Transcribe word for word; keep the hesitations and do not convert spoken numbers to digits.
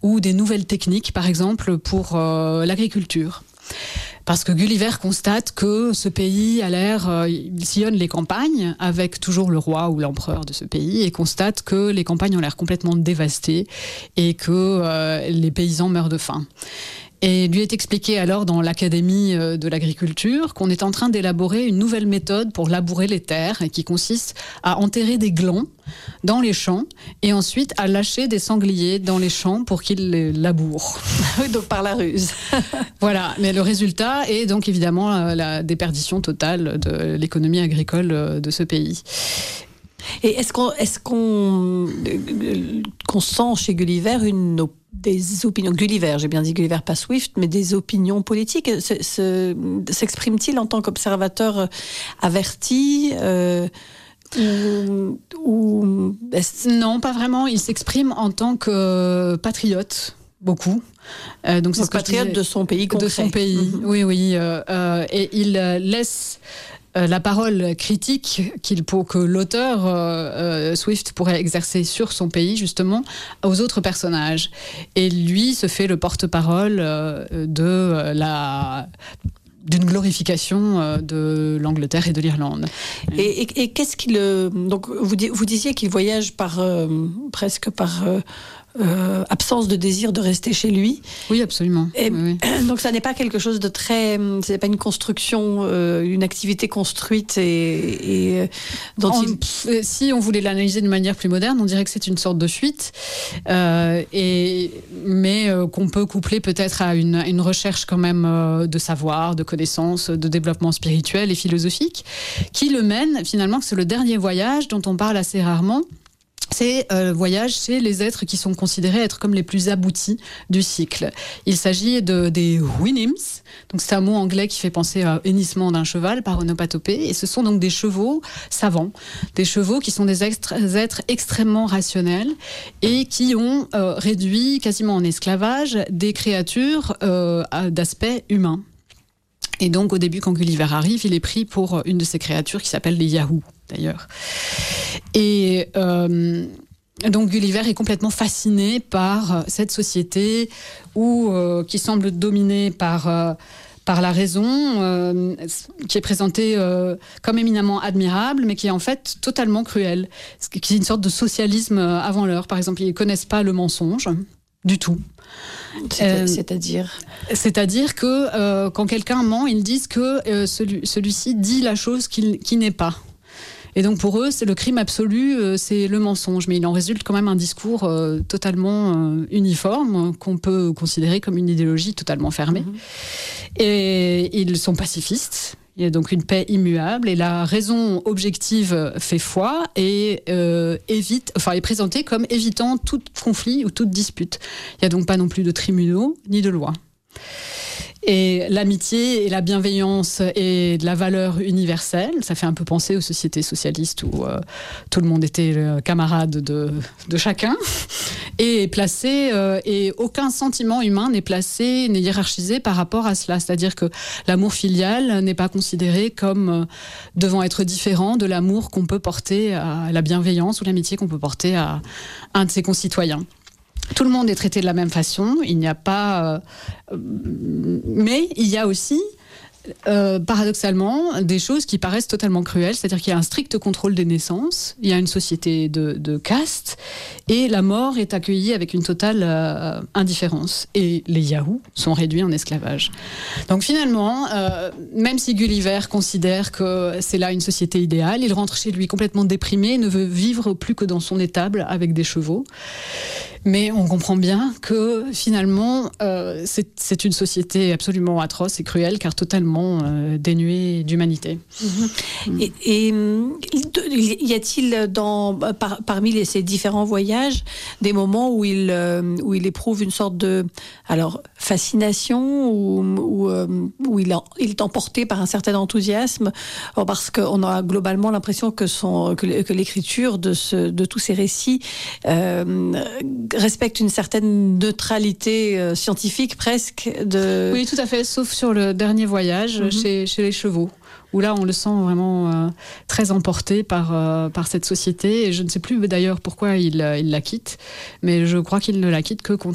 ou des nouvelles techniques, par exemple, pour euh, l'agriculture. Parce que Gulliver constate que ce pays a l'air, euh, il sillonne les campagnes avec toujours le roi ou l'empereur de ce pays et constate que les campagnes ont l'air complètement dévastées et que euh, les paysans meurent de faim. Et lui est expliqué alors dans l'Académie de l'agriculture qu'on est en train d'élaborer une nouvelle méthode pour labourer les terres et qui consiste à enterrer des glands dans les champs et ensuite à lâcher des sangliers dans les champs pour qu'ils les labourent. Donc par la ruse. Voilà, mais le résultat est donc évidemment la déperdition totale de l'économie agricole de ce pays. Et est-ce qu'on, est-ce qu'on, qu'on sent chez Gulliver une op- des opinions, Gulliver, j'ai bien dit Gulliver, pas Swift, mais des opinions politiques, se, se, s'exprime-t-il en tant qu'observateur averti euh, ou, ou Non, pas vraiment. Il s'exprime en tant que patriote. Beaucoup. Euh, donc, c'est donc patriote de son pays concret. De son pays, mm-hmm. oui, oui. Euh, euh, et il laisse euh, la parole critique qu'il, pour que l'auteur euh, Swift pourrait exercer sur son pays, justement, aux autres personnages. Et lui se fait le porte-parole euh, de la... d'une glorification de l'Angleterre et de l'Irlande. Et, et, et qu'est-ce qu'il... Donc, vous, vous disiez qu'il voyage par, euh, presque par... Euh, Euh, absence de désir de rester chez lui. Oui, absolument. Et, oui, oui. Donc ça n'est pas quelque chose de très... C'est pas une construction, euh, une activité construite et... et dont on, il... pff, si on voulait l'analyser d'une manière plus moderne, on dirait que c'est une sorte de fuite, euh, et, mais euh, qu'on peut coupler peut-être à une, une recherche quand même euh, de savoir, de connaissances, de développement spirituel et philosophique, qui le mène finalement, que c'est le dernier voyage dont on parle assez rarement. C'est le euh, voyage chez les êtres qui sont considérés être comme les plus aboutis du cycle. Il s'agit de, des Houyhnhnms, donc c'est un mot anglais qui fait penser à hennissement d'un cheval par onomatopée, et ce sont donc des chevaux savants, des chevaux qui sont des extra- êtres extrêmement rationnels et qui ont euh, réduit quasiment en esclavage des créatures euh, d'aspect humain. Et donc, au début, quand Gulliver arrive, il est pris pour une de ces créatures qui s'appelle les Yahoo, d'ailleurs. Et euh, donc, Gulliver est complètement fasciné par cette société où, euh, qui semble dominée par... Euh, par la raison, euh, qui est présentée euh, comme éminemment admirable, mais qui est en fait totalement cruelle. Qui est une sorte de socialisme avant l'heure. Par exemple, ils ne connaissent pas le mensonge, du tout. C'est, c'est-à-dire C'est-à-dire que euh, quand quelqu'un ment, ils disent que euh, celui, celui-ci dit la chose qu'il, qui n'est pas. Et donc pour eux, c'est le crime absolu, euh, c'est le mensonge. Mais il en résulte quand même un discours euh, totalement euh, uniforme, qu'on peut considérer comme une idéologie totalement fermée. Mmh. Et ils sont pacifistes. Il y a donc une paix immuable et la raison objective fait foi et euh, évite, enfin est présentée comme évitant tout conflit ou toute dispute. Il n'y a donc pas non plus de tribunaux ni de loi. Et l'amitié et la bienveillance est de la valeur universelle. Ça fait un peu penser aux sociétés socialistes où euh, tout le monde était le camarade de, de chacun. Et est placé, euh, et aucun sentiment humain n'est placé, n'est hiérarchisé par rapport à cela. C'est-à-dire que l'amour filial n'est pas considéré comme euh, devant être différent de l'amour qu'on peut porter à la bienveillance ou l'amitié qu'on peut porter à un de ses concitoyens. Tout le monde est traité de la même façon, il n'y a pas... Euh, mais il y a aussi, euh, paradoxalement, des choses qui paraissent totalement cruelles, c'est-à-dire qu'il y a un strict contrôle des naissances, il y a une société de, de caste, et la mort est accueillie avec une totale euh, indifférence. Et les Yahoos sont réduits en esclavage. Donc finalement, euh, même si Gulliver considère que c'est là une société idéale, il rentre chez lui complètement déprimé, ne veut vivre plus que dans son étable avec des chevaux. Mais on comprend bien que finalement, euh, c'est, c'est une société absolument atroce et cruelle, car totalement euh, dénuée d'humanité. Mmh. Et, et y a-t-il dans, par, parmi les, ces différents voyages des moments où il, euh, où il éprouve une sorte de alors, fascination, ou où, où, où il, il est emporté par un certain enthousiasme, parce qu'on a globalement l'impression que, son, que, que l'écriture de, ce, de tous ces récits euh, respecte une certaine neutralité euh, scientifique presque. De... Oui, tout à fait, sauf sur le dernier voyage mm-hmm. chez, chez les chevaux, où là on le sent vraiment euh, très emporté par, euh, par cette société. Et je ne sais plus d'ailleurs pourquoi il, il la quitte, mais je crois qu'il ne la quitte que contre